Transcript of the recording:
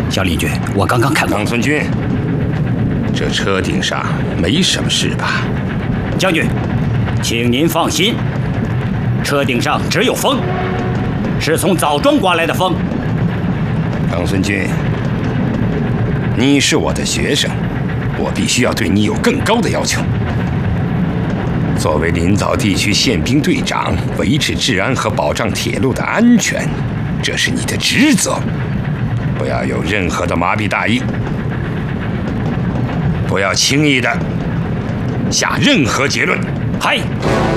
小李军，我刚刚看过。 长孙军，这车顶上没什么事吧？ 将军，请您放心，车顶上只有风，是从枣庄刮来的风。 长孙军，你是我的学生，我必须要对你有更高的要求。作为临枣地区宪兵队长，维持治安和保障铁路的安全，这是你的职责。不要有任何的麻痹大意，不要轻易的下任何结论。 嗨。